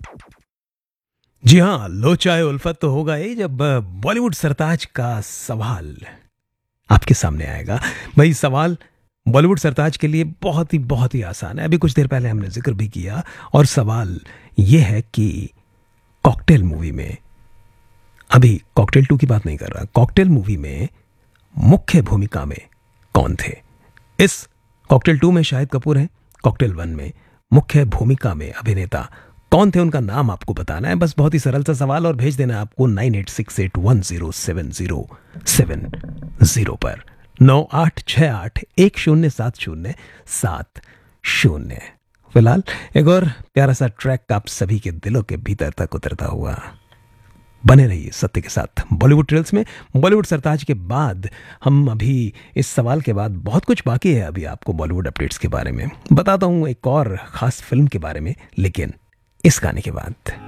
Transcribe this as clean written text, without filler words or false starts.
जी हाँ, लोचा उल्फत तो होगा ही जब बॉलीवुड सरताज का सवाल आपके सामने आएगा। भाई सवाल बॉलीवुड सरताज के लिए बहुत ही आसान है। अभी कुछ देर पहले हमने ज़िक्र भी किया और सवाल ये है कि कॉकटेल मूवी में, अभी कॉकटेल 2 की बात नहीं कर रहा, कॉकटेल मूवी में मुख्य भूमिका में कौन थे? इस कॉकटेल 2 में शाहिद कपूर हैं, कॉकटेल 1 में मुख्य भूमिका में अभिनेता कौन थे? उनका नाम आपको बताना है। बस बहुत ही सरल सा सवाल और भेज देना आपको 9868107070 पर 9868107070। फिलहाल एक और प्यारा सा ट्रैक आप सभी के दिलों के भीतर तक उतरता हुआ। बने रहिए सत्य के साथ बॉलीवुड ट्रेल्स में। बॉलीवुड सरताज के बाद हम अभी इस सवाल के बाद बहुत कुछ बाकी है अभी आपको बॉलीवुड अपडेट्स के बारे में बताता हूं, एक और खास फिल्म के बारे में, लेकिन इस गाने के बाद।